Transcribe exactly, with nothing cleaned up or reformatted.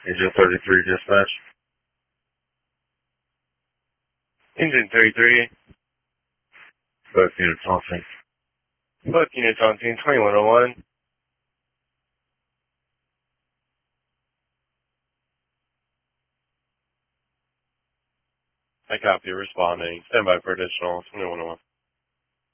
Engine thirty-three dispatch. Engine thirty-three. Both units on scene. Both units on scene, twenty-one oh one. I copy, responding. Stand by for additional, twenty-one oh one.